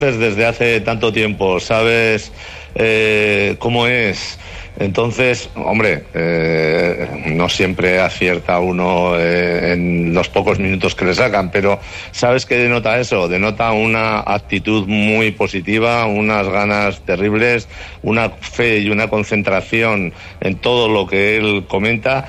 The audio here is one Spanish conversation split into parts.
desde hace tanto tiempo, sabes cómo es. Entonces, hombre, no siempre acierta uno en los pocos minutos que le sacan, pero ¿sabes qué denota eso? Denota una actitud muy positiva, unas ganas terribles, una fe y una concentración en todo lo que él comenta.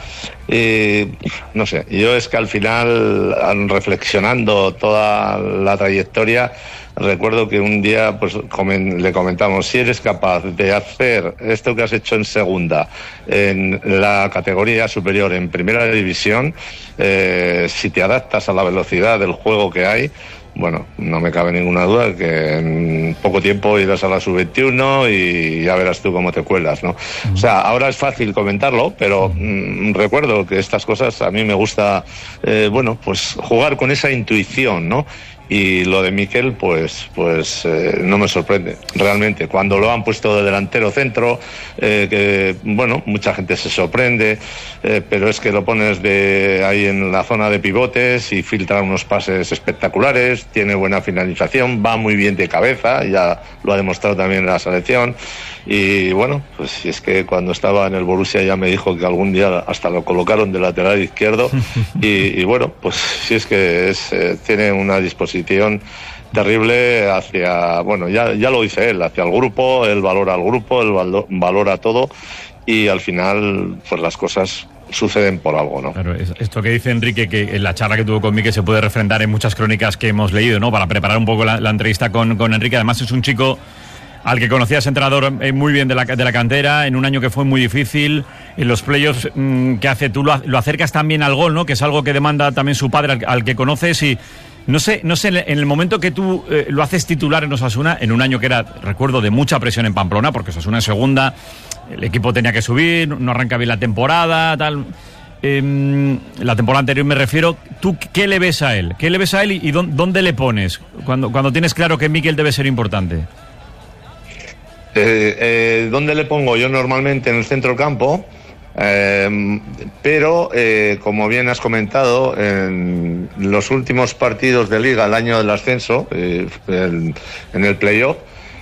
No sé, yo es que al final, reflexionando toda la trayectoria, recuerdo que un día pues le comentamos, si eres capaz de hacer esto que has hecho en segunda, en la categoría superior, en primera división, si te adaptas a la velocidad del juego que hay, bueno, no me cabe ninguna duda que en poco tiempo irás a la sub-21 y ya verás tú cómo te cuelas, ¿no? O sea, ahora es fácil comentarlo, pero recuerdo que estas cosas a mí me gusta, bueno, pues jugar con esa intuición, ¿no? Y lo de Mikel, pues no me sorprende, realmente. Cuando lo han puesto de delantero centro, que, bueno, mucha gente se sorprende, pero es que lo pones ahí en la zona de pivotes y filtra unos pases espectaculares, tiene buena finalización, va muy bien de cabeza, ya lo ha demostrado también en la selección. Y bueno, pues si es que cuando estaba en el Borussia ya me dijo que algún día hasta lo colocaron de lateral izquierdo y bueno, pues si es que tiene una disposición terrible hacia, bueno, ya lo dice él, hacia el grupo, él valora al grupo, él valora todo y al final pues las cosas suceden por algo, ¿no? Claro, esto que dice Enrique, que en la charla que tuvo con Mikel se puede refrendar en muchas crónicas que hemos leído, ¿no? Para preparar un poco la entrevista con Enrique. Además es un chico al que conocías entrenador muy bien de la cantera, en un año que fue muy difícil, en los playoffs que hace, tú lo acercas también al gol, ¿no? Que es algo que demanda también su padre, al que conoces, y no sé, en el momento que tú lo haces titular en Osasuna, en un año que era, recuerdo, de mucha presión en Pamplona, porque Osasuna en segunda, el equipo tenía que subir, no arranca bien la temporada, tal. La temporada anterior me refiero. ¿Tú qué le ves a él? ¿Qué le ves a él y dónde le pones cuando tienes claro que Mikel debe ser importante? ¿Dónde le pongo? Yo normalmente en el centro del campo, pero como bien has comentado, en los últimos partidos de Liga, el año del ascenso, en el playoff,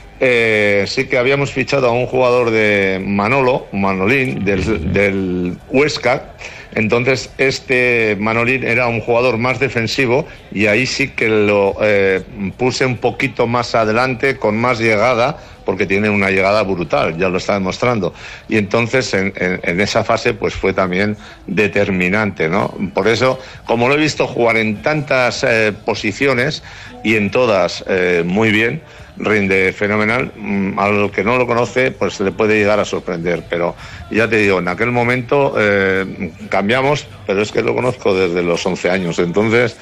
sí que habíamos fichado a un jugador de Manolín, del Huesca. Entonces Manolín era un jugador más defensivo y ahí sí que lo puse un poquito más adelante, con más llegada, porque tiene una llegada brutal, ya lo está demostrando. Y entonces en esa fase pues fue también determinante, ¿no? Por eso, como lo he visto jugar en tantas posiciones y en todas muy bien, rinde fenomenal. Al que no lo conoce pues le puede llegar a sorprender, pero ya te digo, en aquel momento cambiamos, pero es que lo conozco desde los 11 años, entonces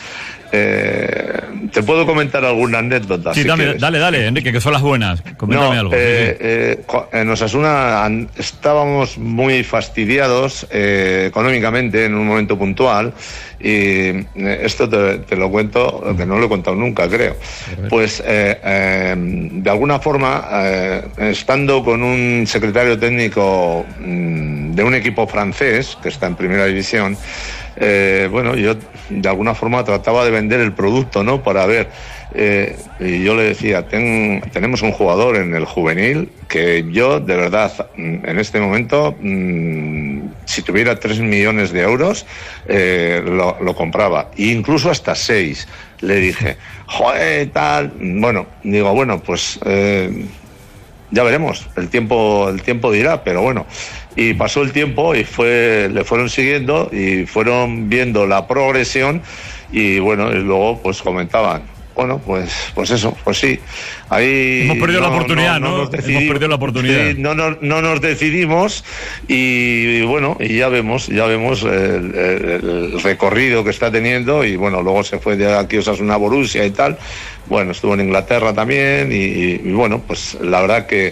te puedo comentar alguna anécdota. Sí, si dale, Enrique, que son las buenas. Coméntame algo. En Osasuna estábamos muy fastidiados económicamente en un momento puntual, y esto te lo cuento, que no lo he contado nunca, creo. Pues de alguna forma, estando con un secretario técnico de un equipo francés que está en primera división, bueno, yo de alguna forma trataba de vender el producto, ¿no? Para ver, y yo le decía, tenemos un jugador en el juvenil que yo, de verdad, en este momento, si tuviera 3 millones de euros, lo compraba, e incluso hasta 6, le dije. Joder, tal, bueno, digo, bueno, pues ya veremos, el tiempo dirá, pero bueno. Y pasó el tiempo y le fueron siguiendo y fueron viendo la progresión y bueno, y luego pues comentaban, bueno, pues eso, pues sí. Ahí hemos perdido la oportunidad, ¿no? Hemos perdido la oportunidad. Sí, no nos decidimos y bueno, y ya vemos el recorrido que está teniendo, y bueno, luego se fue de aquí Osasuna a Borussia y tal. Bueno, estuvo en Inglaterra también y bueno, pues la verdad que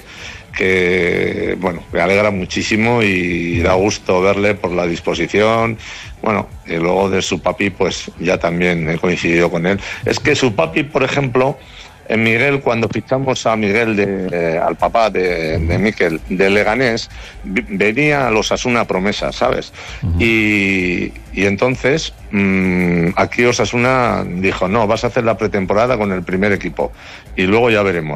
bueno, me alegra muchísimo y da gusto verle por la disposición. Bueno, y luego de su papi, pues ya también he coincidido con él. Es que su papi, por ejemplo, en Miguel, cuando fichamos a Miguel, al papá de Mikel, de Leganés, venía a los Osasuna promesa, ¿sabes? Y entonces aquí Osasuna dijo, no, vas a hacer la pretemporada con el primer equipo y luego ya veremos.